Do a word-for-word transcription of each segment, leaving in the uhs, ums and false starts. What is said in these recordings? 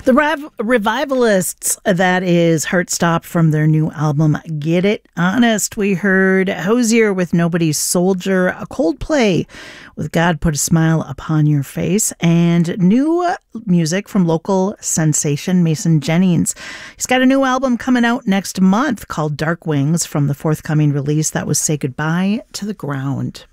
The Rev- Revivalists, that is Heartstop from their new album, Get It Honest. We heard Hozier with Nobody's Soldier, a Coldplay with God Put a Smile Upon Your Face, and new music from local sensation Mason Jennings. He's got a new album coming out next month called Dark Wings from the forthcoming release that was Say Goodbye to the Ground.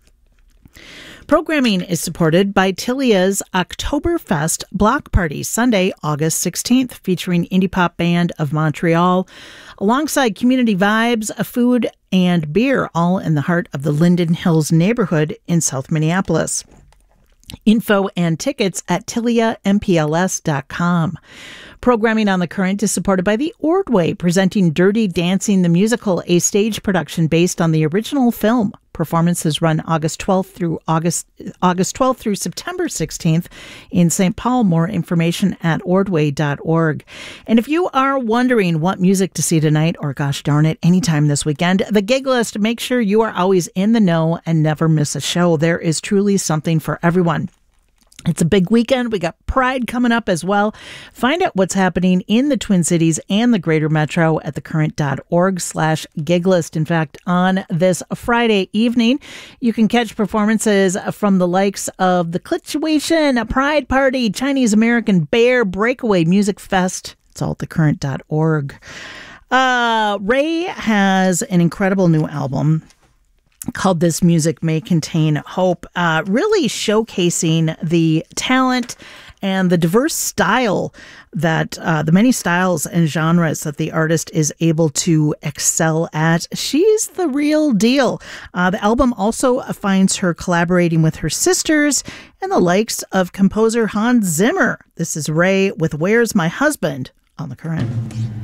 Programming is supported by Tilia's Oktoberfest Block Party, Sunday, August sixteenth, featuring Indie Pop Band of Montreal, alongside community vibes, food, and beer, all in the heart of the Linden Hills neighborhood in South Minneapolis. Info and tickets at tilia m p l s dot com. Programming on the Current is supported by the Ordway, presenting Dirty Dancing the Musical, a stage production based on the original film. Performances run August twelfth through August August twelfth through September sixteenth in Saint Paul. More information at ordway dot org. And if you are wondering what music to see tonight, or gosh darn it, anytime this weekend, the Gig List, make sure you are always in the know and never miss a show. There is truly something for everyone. It's a big weekend. We got Pride coming up as well. Find out what's happening in the Twin Cities and the greater metro at thecurrent.org slash giglist. In fact, on this Friday evening, you can catch performances from the likes of The Clituation, Pride Party, Chinese American Bear, Breakaway Music Fest. It's all at thecurrent dot org. Uh, Ray has an incredible new album called This Music May Contain Hope, uh, really showcasing the talent and the diverse style that uh, the many styles and genres that the artist is able to excel at. She's the real deal. Uh, the album also finds her collaborating with her sisters and the likes of composer Hans Zimmer. This is Ray with Where's My Husband on The Current.